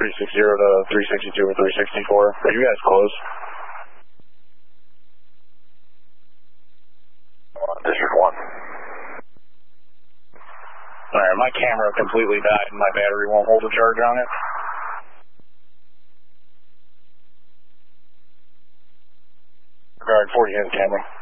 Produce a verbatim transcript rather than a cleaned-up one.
three sixty to three sixty-two or three sixty-four. Are you guys close? District one. Alright, my camera completely died and my battery won't hold a charge on it. Guard forty has camera.